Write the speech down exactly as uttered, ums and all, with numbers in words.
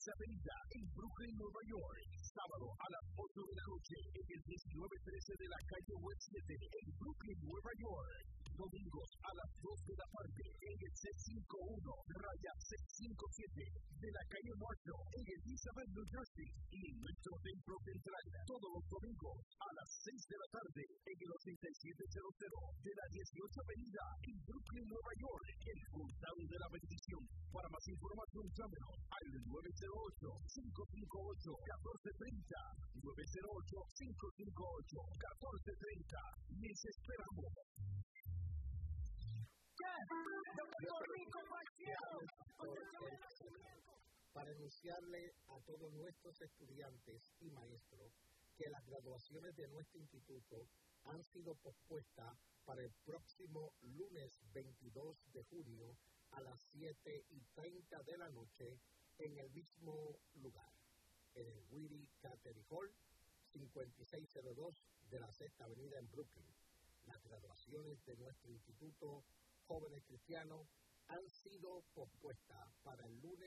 dieciséis Avenida en Brooklyn, Nueva York. Sábado a las ocho de la noche en el diecinueve trece de la calle West siete en Brooklyn, Nueva York. Domingos a las dos de la tarde en el C cincuenta y uno raya C cincuenta y siete de la calle Marshall en Elizabeth, New Jersey. Y en nuestro templo central todos los domingos a las seis de la tarde en el ochenta y siete cero cero de la dieciocho Avenida en Brooklyn, Nueva York, el Condado de la Bendición. Para más información, llámenos al nueve cero ocho, cinco cinco ocho, uno cuatro tres cero, nueve cero ocho, cinco cinco ocho, uno cuatro tres cero. Les esperamos. Para anunciarle a todos nuestros estudiantes y maestros que las graduaciones de nuestro instituto han sido pospuestas para el próximo lunes veintidós de junio a las siete y treinta de la noche en el mismo lugar, en el Whitty Catering Hall, cincuenta y seis cero dos de la Sexta Avenida en Brooklyn. Las graduaciones de nuestro instituto Jóvenes Cristianos han sido pospuestas para el lunes